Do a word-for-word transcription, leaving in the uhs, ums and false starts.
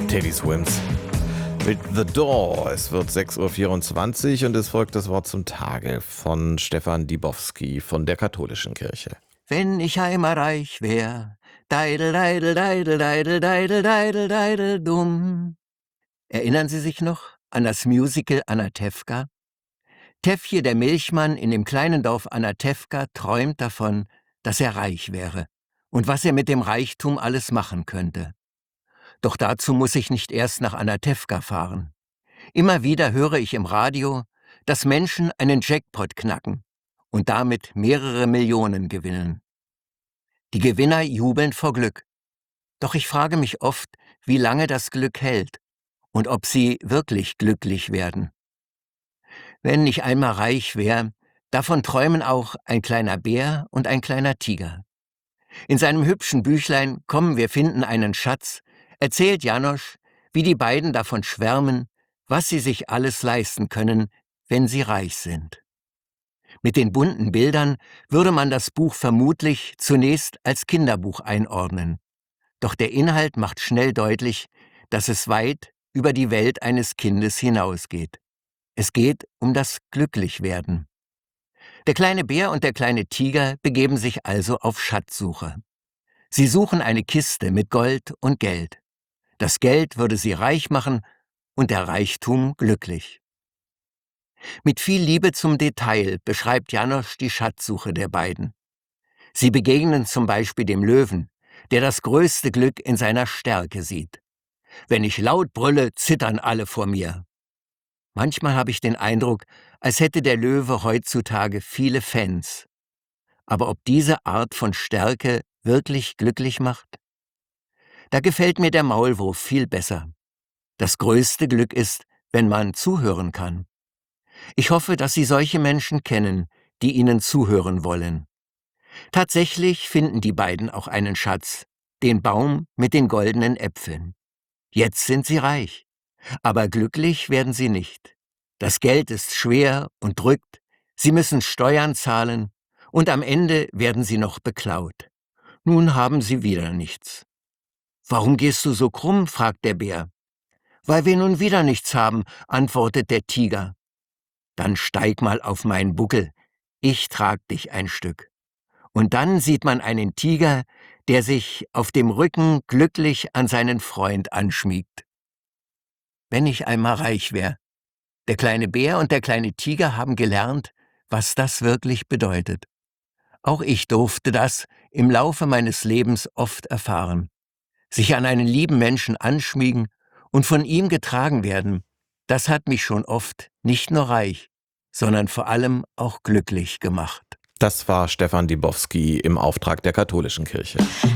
Teddy Swims mit The Door. Es wird sechs Uhr vierundzwanzig und es folgt das Wort zum Tage von Stefan Dibowski von der Katholischen Kirche. Wenn ich einmal reich wär, deidel, deidel, deidel, deidel, deidel, deidel, deidel, dumm. Erinnern Sie sich noch an das Musical Anatevka? Tefje, der Milchmann in dem kleinen Dorf Anatevka, träumt davon, dass er reich wäre und was er mit dem Reichtum alles machen könnte. Doch dazu muss ich nicht erst nach Anatevka fahren. Immer wieder höre ich im Radio, dass Menschen einen Jackpot knacken und damit mehrere Millionen gewinnen. Die Gewinner jubeln vor Glück. Doch ich frage mich oft, wie lange das Glück hält und ob sie wirklich glücklich werden. Wenn ich einmal reich wäre, davon träumen auch ein kleiner Bär und ein kleiner Tiger. In seinem hübschen Büchlein Komm, wir finden einen Schatz erzählt Janosch, wie die beiden davon schwärmen, was sie sich alles leisten können, wenn sie reich sind. Mit den bunten Bildern würde man das Buch vermutlich zunächst als Kinderbuch einordnen. Doch der Inhalt macht schnell deutlich, dass es weit über die Welt eines Kindes hinausgeht. Es geht um das Glücklichwerden. Der kleine Bär und der kleine Tiger begeben sich also auf Schatzsuche. Sie suchen eine Kiste mit Gold und Geld. Das Geld würde sie reich machen und der Reichtum glücklich. Mit viel Liebe zum Detail beschreibt Janosch die Schatzsuche der beiden. Sie begegnen zum Beispiel dem Löwen, der das größte Glück in seiner Stärke sieht. Wenn ich laut brülle, zittern alle vor mir. Manchmal habe ich den Eindruck, als hätte der Löwe heutzutage viele Fans. Aber ob diese Art von Stärke wirklich glücklich macht? Da gefällt mir der Maulwurf viel besser. Das größte Glück ist, wenn man zuhören kann. Ich hoffe, dass Sie solche Menschen kennen, die Ihnen zuhören wollen. Tatsächlich finden die beiden auch einen Schatz, den Baum mit den goldenen Äpfeln. Jetzt sind sie reich, aber glücklich werden sie nicht. Das Geld ist schwer und drückt, sie müssen Steuern zahlen und am Ende werden sie noch beklaut. Nun haben sie wieder nichts. »Warum gehst du so krumm?« fragt der Bär. »Weil wir nun wieder nichts haben«, antwortet der Tiger. »Dann steig mal auf meinen Buckel, ich trag dich ein Stück.« Und dann sieht man einen Tiger, der sich auf dem Rücken glücklich an seinen Freund anschmiegt. Wenn ich einmal reich wäre. Der kleine Bär und der kleine Tiger haben gelernt, was das wirklich bedeutet. Auch ich durfte das im Laufe meines Lebens oft erfahren. Sich an einen lieben Menschen anschmiegen und von ihm getragen werden, das hat mich schon oft nicht nur reich, sondern vor allem auch glücklich gemacht. Das war Stefan Dibowski im Auftrag der Katholischen Kirche.